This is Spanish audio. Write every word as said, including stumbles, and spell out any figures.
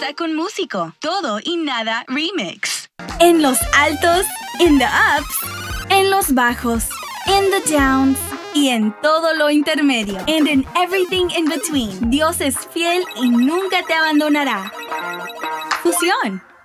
Salsa con Músico. Todo y nada remix. En los altos, in the ups, en los bajos, in the downs y en todo lo intermedio. And in everything in between. Dios es fiel y nunca te abandonará. Fusión.